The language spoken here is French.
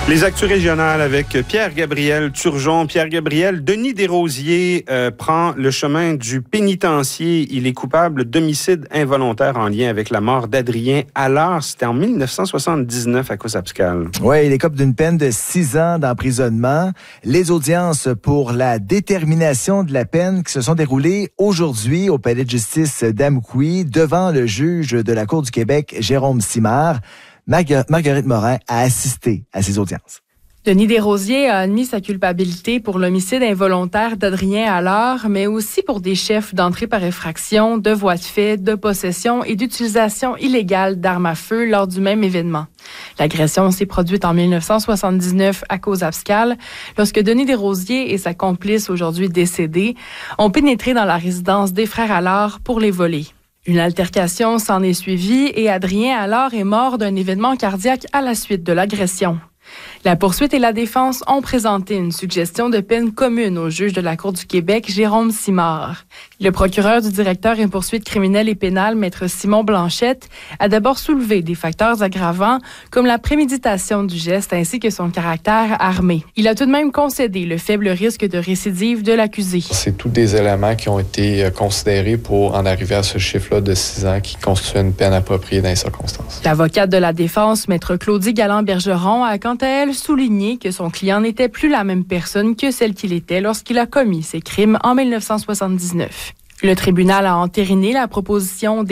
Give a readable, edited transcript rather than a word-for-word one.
Les actus régionales avec Pierre-Gabriel Turgeon. Pierre-Gabriel, Denis Desrosiers prend le chemin du pénitencier. Il est coupable d'homicide involontaire en lien avec la mort d'Adrien Allard. C'était en 1979 à Cousapscal. Oui, il écope d'une peine de 6 ans d'emprisonnement. Les audiences pour la détermination de la peine qui se sont déroulées aujourd'hui au palais de justice d'Amqui devant le juge de la Cour du Québec, Jérôme Simard. Marguerite Morin a assisté à ces audiences. Denis Desrosiers a admis sa culpabilité pour l'homicide involontaire d'Adrien Allard, mais aussi pour des chefs d'entrée par effraction, de voies de fait, de possession et d'utilisation illégale d'armes à feu lors du même événement. L'agression s'est produite en 1979 à Cousapscal, lorsque Denis Desrosiers et sa complice, aujourd'hui décédée, ont pénétré dans la résidence des frères Allard pour les voler. Une altercation s'en est suivie et Adrien Allard est mort d'un événement cardiaque à la suite de l'agression. La poursuite et la défense ont présenté une suggestion de peine commune au juge de la Cour du Québec, Jérôme Simard. Le procureur du directeur en poursuite criminelle et pénale, maître Simon Blanchette, a d'abord soulevé des facteurs aggravants comme la préméditation du geste ainsi que son caractère armé. Il a tout de même concédé le faible risque de récidive de l'accusé. C'est tous des éléments qui ont été considérés pour en arriver à ce chiffre-là de 6 ans qui constitue une peine appropriée dans les circonstances. L'avocate de la défense, maître Claudie Galland-Bergeron, a quant à elle souligné que son client n'était plus la même personne que celle qu'il était lorsqu'il a commis ses crimes en 1979. Le tribunal a entériné la proposition des